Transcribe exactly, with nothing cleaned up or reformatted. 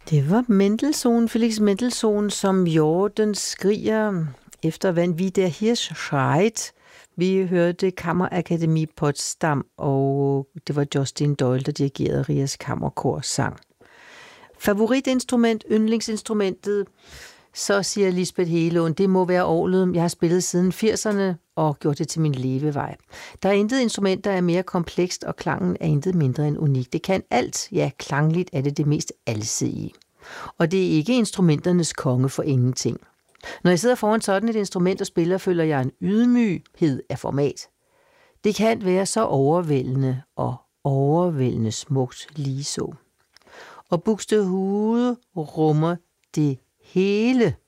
Det var Mendelssohn, Felix Mendelssohn, som jorden skriger efter Wenn wie der Hirsch schreit. Vi hørte Kammerakademi Potsdam, og det var Justin Doyle, der dirigerede Rias Kammerkor sang. Favoritinstrument, yndlingsinstrumentet, så siger Lisbeth Hegelund, det må være orglet. Jeg har spillet siden firserne og gjort det til min levevej. Der er intet instrument, der er mere komplekst, og klangen er intet mindre end unik. Det kan alt, ja, klangligt er det det mest alsidige. Og det er ikke instrumenternes konge for ingenting. Når jeg sidder foran sådan et instrument og spiller, føler jeg en ydmyghed af format. Det kan være så overvældende og overvældende smukt lige så. Og Buxtehude rummer det hele.